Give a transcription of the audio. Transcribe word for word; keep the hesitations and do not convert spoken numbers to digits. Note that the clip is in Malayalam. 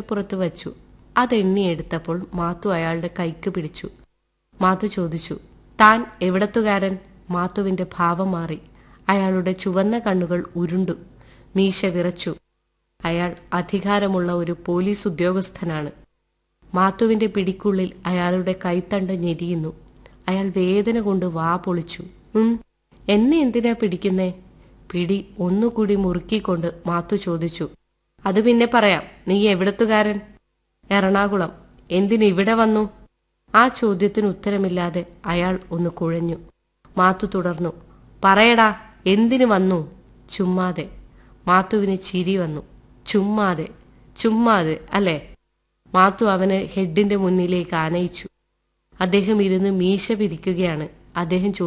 മേശപ്പുറത്ത് വച്ചു. അതെണ്ണിയെടുത്തപ്പോൾ മാത്തു അയാളുടെ കൈക്ക് പിടിച്ചു. മാത്തു ചോദിച്ചു, താൻ എവിടത്തുകാരൻ? മാത്തുവിന്റെ ഭാവം മാറി. അയാളുടെ ചുവന്ന കണ്ണുകൾ ഉരുണ്ടു. മീശ വിറച്ചു. അയാൾ അധികാരമുള്ള ഒരു പോലീസ് ഉദ്യോഗസ്ഥനാണ്. മാത്തുവിന്റെ പിടിക്കുള്ളിൽ അയാളുടെ കൈത്തണ്ട് ഞെരിയുന്നു. അയാൾ വേദന കൊണ്ട് വാ പൊളിച്ചു. ഉം എന്നെ എന്തിനാ പിടിക്കുന്നേ? പിടി ഒന്നുകൂടി മുറുക്കിക്കൊണ്ട് മാത്തു ചോദിച്ചു. അത് പിന്നെ പറയാം. നീ എവിടത്തുകാരൻ? എറണാകുളം. എന്തിനിവിടെ വന്നു? ആ ചോദ്യത്തിന് ഉത്തരമില്ലാതെ അയാൾ ഒന്ന് കുഴഞ്ഞു. മാത്തു തുടർന്നു, പറയടാ, എന്തിനു വന്നു? ചുമ്മാതെ. മാത്തുവിന് ചിരി വന്നു. ചുമ്മാതെ ചുമ്മാതെ അല്ലേ? മാത്തു അവന് ഹെഡിന്റെ മുന്നിലേക്ക് ആനയിച്ചു. അദ്ദേഹം ഇരുന്ന് മീശ പിരിക്കുകയാണ്. അദ്ദേഹം